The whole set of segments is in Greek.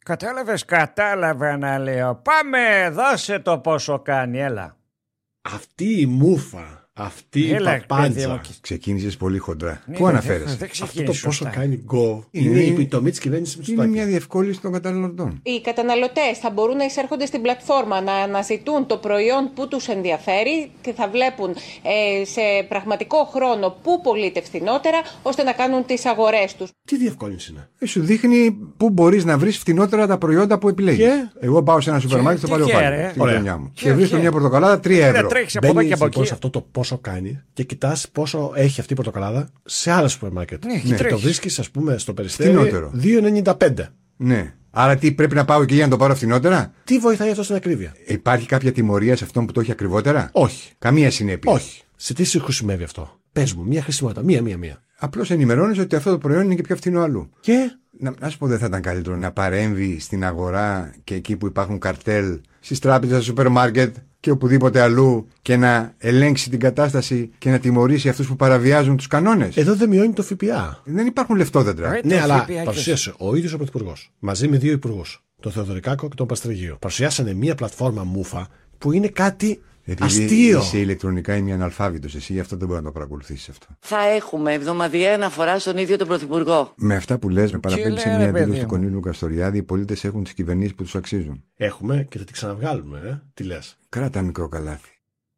Κατάλαβα να λέω. Πάμε, δώσε το πόσο κάνει, έλα. Αυτή η μούφα, αυτή η παπάντζα. Ξεκίνησες πολύ χοντρά. Πού αναφέρεσαι? Αυτό το πόσο κάνει Gov είναι η επιτομή της κυβέρνησης Μητσοτάκη. Είναι μια διευκόλυνση των καταναλωτών. Οι καταναλωτές θα μπορούν να εισέρχονται στην πλατφόρμα, να αναζητούν το προϊόν που τους ενδιαφέρει και θα βλέπουν σε πραγματικό χρόνο πού πωλείται φθηνότερα, ώστε να κάνουν τις αγορές τους. Τι διευκόλυνση είναι? Σου δείχνει πού μπορείς να βρεις φθηνότερα τα προϊόντα που επιλέγεις. Και? Εγώ πάω σε ένα σούπερ μάρκετ στο Παλαιοφάρι. Και βρίσκω μια πορτοκαλάδα 3 ευρώ. Μπαίνεις λοιπόν σε αυτό το πόσο κάνει και κοιτάς πόσο έχει αυτή η πορτοκαλάδα σε άλλα σούπερ μάρκετ. Και το βρίσκεις, ας πούμε, στο Περιστέρι 2,95. Ναι. Άρα τι, πρέπει να πάω εκεί για να το πάρω φθηνότερα? Τι βοηθάει αυτό στην ακρίβεια? Υπάρχει κάποια τιμωρία σε αυτόν που το έχει ακριβότερα? Όχι. Καμία συνέπεια? Όχι. Σε τι χρησιμεύει αυτό? Πες μου, μια χρησιμότητα. Μία. Απλώς ενημερώνεις ότι αυτό το προϊόν είναι και πιο φθηνό αλλού. Και να σου πω, δεν θα ήταν καλύτερο να παρέμβει στην αγορά και εκεί που υπάρχουν καρτέλ, στις τράπεζες, στα σούπερ μάρκετ και οπουδήποτε αλλού, και να ελέγξει την κατάσταση και να τιμωρήσει αυτούς που παραβιάζουν τους κανόνες? Εδώ δεν μειώνει το ΦΠΑ. Δεν υπάρχουν λεφτόδεντρα. Ναι, αλλά παρουσίασε ο ίδιος ο Πρωθυπουργός μαζί με 2 υπουργούς, τον Θεοδωρικάκο και τον Παστριγείο. Παρουσιάσανε μια πλατφόρμα μούφα που είναι κάτι αστείο. Είσαι ηλεκτρονικά ημιαναλφάβητος εσύ, γι' αυτό δεν μπορεί να το παρακολουθήσεις αυτό. Θα έχουμε εβδομαδιαία αναφορά στον ίδιο τον Πρωθυπουργό. Με αυτά που λες, με παραπέμπει σε μια δήλωση του Κωνίλου Καστοριάδη: οι πολίτες έχουν τις κυβερνήσεις που τους αξίζουν. Έχουμε και θα την ξαναβγάλουμε, Τι λες? Κράτα μικρό καλάθι.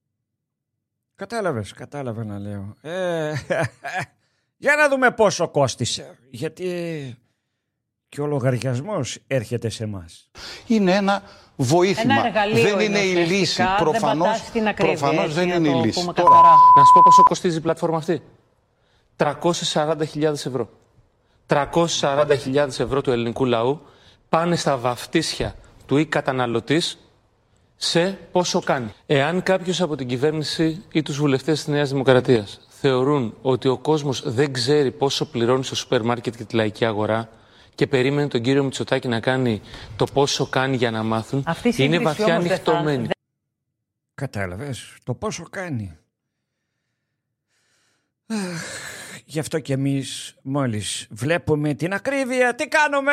Κατάλαβα να λέω. Για να δούμε πόσο κόστισε. Γιατί και ο λογαριασμός έρχεται σε εμάς. Είναι ένα βοήθημα. Ένα εργαλείο, δεν είναι η λύση. Προφανώς δεν είναι η λύση. Τώρα, να σου πω πόσο κοστίζει η πλατφόρμα αυτή. 340.000 ευρώ. 340.000 ευρώ του ελληνικού λαού πάνε στα βαφτίσια του ή καταναλωτής σε πόσο κάνει. Εάν κάποιος από την κυβέρνηση ή τους βουλευτές της Νέας Δημοκρατίας θεωρούν ότι ο κόσμος δεν ξέρει πόσο πληρώνει στο σούπερ μάρκετ και τη λαϊκή αγορά και περίμενε τον κύριο Μητσοτάκη να κάνει το πόσο κάνει για να μάθουν, είναι βαθιά ανοιχτωμένοι. Κατάλαβες το πόσο κάνει. Γι' αυτό και εμείς μόλις βλέπουμε την ακρίβεια, τι κάνουμε?